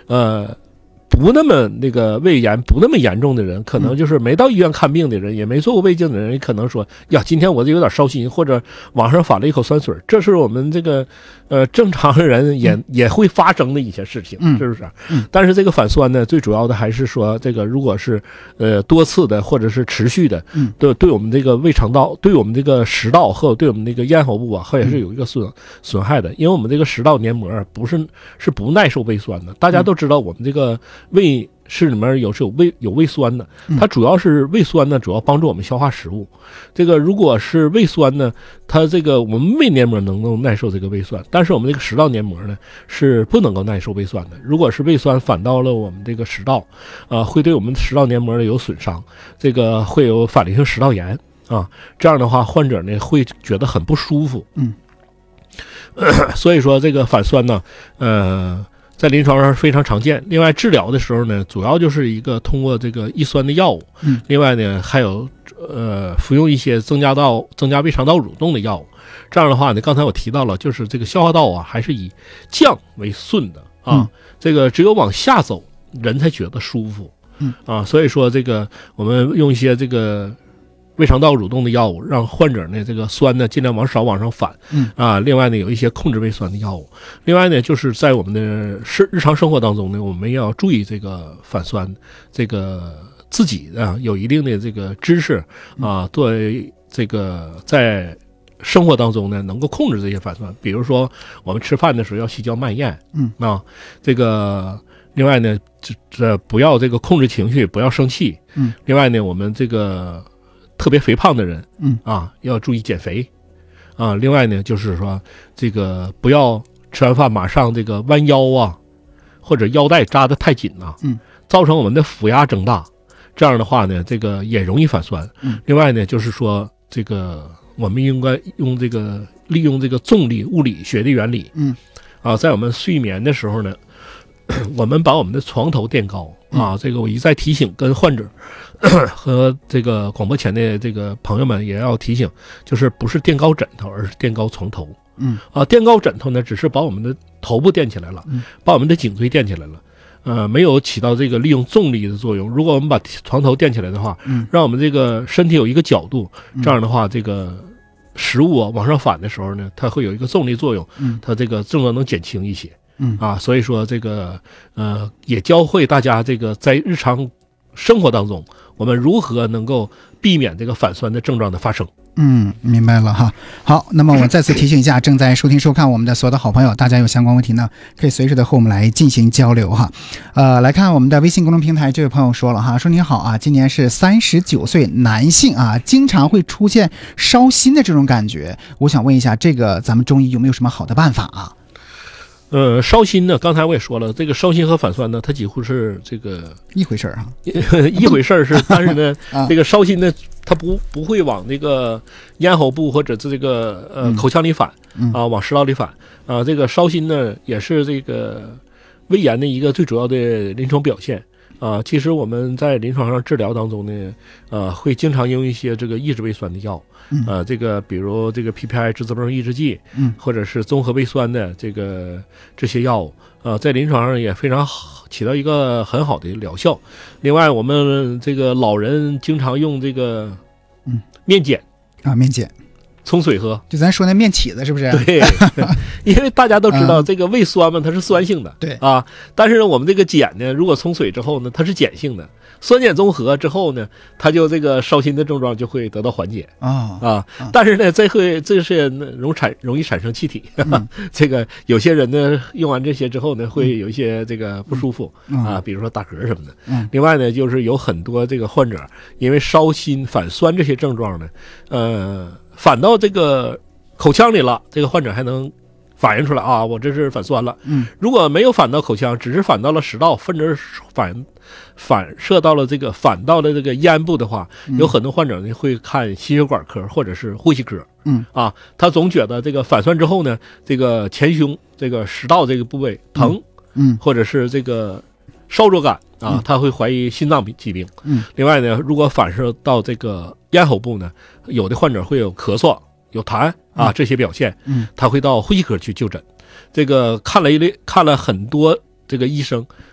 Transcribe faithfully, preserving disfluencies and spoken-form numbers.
呃。不那么那个胃炎不那么严重的人，可能就是没到医院看病的人，也没做过胃镜的人，可能说呀，今天我就有点烧心，或者网上反了一口酸水，这是我们这个呃正常人也、嗯、也会发生的一些事情，是不是？ 嗯、 但是这个反酸呢，最主要的还是说，这个如果是呃多次的或者是持续的， 嗯， 对对我们这个胃肠道、对我们这个食道和对我们这个咽喉部啊，也是有一个损损害的，因为我们这个食道黏膜不是是不耐受胃酸的，大家都知道我们这个胃。是里面有是有胃有胃酸的，它主要是胃酸呢，主要帮助我们消化食物。这个如果是胃酸呢，它这个我们胃黏膜能够耐受这个胃酸，但是我们这个食道黏膜呢是不能够耐受胃酸的。如果是胃酸反到了我们这个食道，啊、呃，会对我们食道黏膜呢有损伤，这个会有反流性食道炎啊。这样的话，患者呢会觉得很不舒服。 嗯， 呃、所以说这个反酸呢，呃。在临床上非常常见。另外治疗的时候呢，主要就是一个通过这个抑酸的药物， 嗯， 另外呢还有呃服用一些增加到增加胃肠道蠕动的药物。这样的话呢，刚才我提到了，就是这个消化道啊，还是以降为顺的啊， 嗯、 这个只有往下走，人才觉得舒服， 嗯啊，所以说这个我们用一些这个。胃肠道蠕动的药物，让患者呢这个酸呢尽量往少往上反， 嗯啊，另外呢有一些控制胃酸的药物，另外呢就是在我们的日日常生活当中呢，我们要注意这个反酸，这个自己啊有一定的这个知识啊，对这个在生活当中呢能够控制这些反酸，比如说我们吃饭的时候要细嚼慢咽， 嗯啊，这个另外呢这这不要这个控制情绪，不要生气， 嗯， 另外呢我们这个。特别肥胖的人， 嗯啊，要注意减肥，啊，另外呢，就是说这个不要吃完饭马上这个弯腰啊，或者腰带扎得太紧呐、啊， 嗯， 造成我们的腹压增大，这样的话呢，这个也容易反酸。 嗯， 另外呢，就是说这个我们应该用这个利用这个重力物理学的原理， 嗯， 啊，在我们睡眠的时候呢，我们把我们的床头垫高。啊，这个我一再提醒，跟患者和这个广播前的这个朋友们也要提醒，就是不是垫高枕头，而是垫高床头。 嗯， 啊，垫高枕头呢，只是把我们的头部垫起来了， 嗯、 把我们的颈椎垫起来了，呃，没有起到这个利用重力的作用。如果我们把床头垫起来的话， 嗯， 让我们这个身体有一个角度，这样的话，这个食物啊往上反的时候呢，它会有一个重力作用， 嗯， 它这个症状能减轻一些。 嗯啊，所以说这个呃，也教会大家这个在日常生活当中，我们如何能够避免这个反酸的症状的发生。 嗯，明白了哈。好，那么我再次提醒一下正在收听收看我们的所有的好朋友，大家有相关问题呢，可以随时的和我们来进行交流哈。呃，来看我们的微信公众平台，这位朋友说了哈，说你好啊，今年是三十九岁男性啊，经常会出现烧心的这种感觉，我想问一下，这个咱们中医有没有什么好的办法啊？ 呃，烧心呢，刚才我也说了，这个烧心和反酸呢，它几乎是这个一回事儿啊， 一回事儿是，但是呢， 啊、 这个烧心呢，它不不会往那个咽喉部或者是这个呃口腔里反、 嗯、 啊，往食道里反啊。这个烧心呢，也是这个胃炎的一个最主要的临床表现啊。其实我们在临床上治疗当中呢，呃，会经常用一些这个抑制胃酸的药。呃，这个比如这个 P P I 质子泵抑制剂， 嗯， 或者是综合胃酸的这个这些药物，呃，在临床上也非常好，起到一个很好的疗效。另外，我们这个老人经常用这个嗯面碱啊，面碱冲水喝， 就咱说那面起子是不是？ 对，因为大家都知道这个胃酸嘛，它是酸性的， 对啊，但是呢，我们这个碱呢，如果冲水之后呢，它是碱性的。酸碱中和之后呢，它就这个烧心的症状就会得到缓解啊、 哦、啊，但是呢，这会这是容产容易产生气体，嗯、这个有些人呢用完这些之后呢，会有一些这个不舒服、 嗯、 啊，比如说打嗝什么的。 嗯， 另外呢，就是有很多这个患者因为烧心反酸这些症状呢，呃，反到这个口腔里了，这个患者还能反映出来啊，我这是反酸了。 嗯， 如果没有反到口腔，只是反到了食道，甚至反反射到了这个反到了这个咽部的话， 嗯、 有很多患者呢会看心血管科或者是呼吸科。 嗯啊，他总觉得这个反酸之后呢，这个前胸这个食道这个部位疼， 嗯， 或者是这个烧灼感啊，他会怀疑心脏疾病。 嗯， 另外呢，如果反射到这个咽喉部呢，有的患者会有咳嗽、有痰啊这些表现， 嗯， 他会到呼吸科去就诊。这个看了一类看了很多这个医生，